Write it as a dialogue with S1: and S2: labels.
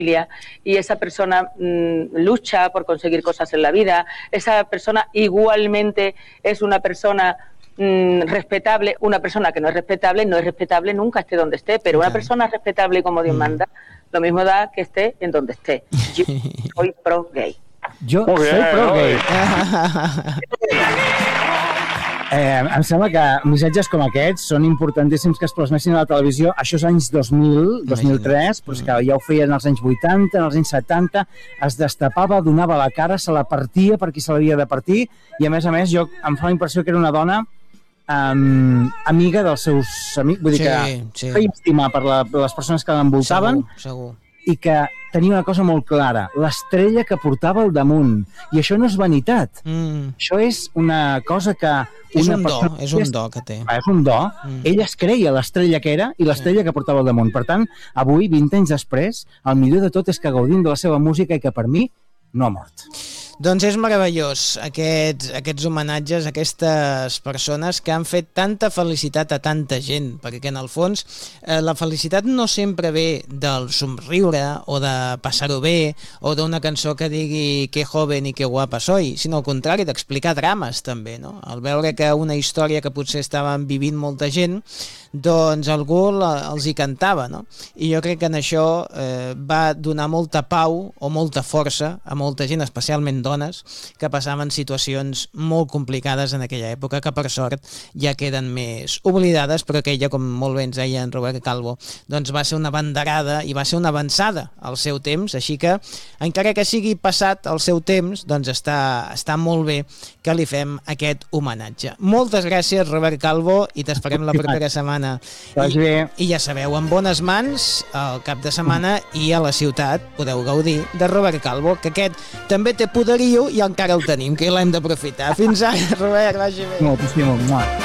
S1: y esa persona lucha por conseguir cosas en la vida, esa persona igualmente es una persona respetable. Una persona que no es respetable nunca, esté donde esté, pero una persona respetable como Dios manda, lo mismo da que esté en donde esté. Yo soy pro gay.
S2: Jo soy pro gay. Em sembla que missatges com aquests són importantíssims que es plasmessin a la televisió. Això és anys 2000, 2003, però és que ja ho feien als anys 80, als anys 70, es destapava, donava la cara, se la partia per qui se l'havia de partir, i a més, jo em fa la impressió que era una dona amiga dels seus amics, vull dir que feia estimar per les persones que l'envoltaven,
S3: segur.
S2: I que tenia una cosa molt clara, l'estrella que portava al damunt. I això no és vanitat. Això és una cosa que...
S3: És un do que té.
S2: És un do. Ella es creia l'estrella que era i l'estrella que portava al damunt. Per tant, avui, 20 anys després, el millor de tot és que gaudim de la seva música i que per mi no ha mort.
S3: Doncs és meravellós aquests homenatges a aquestes persones que han fet tanta felicitat a tanta gent, perquè en el fons la felicitat no sempre ve del somriure o de passar-ho bé o d'una cançó que digui que joven i que guapa soy, sinó al contrari, d'explicar drames també, no? Al veure que una història que potser estaven vivint molta gent, doncs algú els hi cantava, no? I jo crec que en això va donar molta pau o molta força a molta gent, especialment dones, que passaven situacions molt complicades en aquella època, que per sort ja queden més oblidades, però que ella, com molt bé ens deia en Robert Calvo, doncs va ser una banderada i va ser una avançada al seu temps, així que encara que sigui passat el seu temps, doncs està molt bé que li fem aquest homenatge. Moltes gràcies, Robert Calvo, i t'esperem la propera setmana. I ja sabeu, en bones mans al cap de setmana i a la ciutat podeu gaudir de Robert Calvo, que aquest també té poderio i encara el tenim, que l'hem d'aprofitar. Fins ara, Robert, vagi bé.
S2: Moltíssim.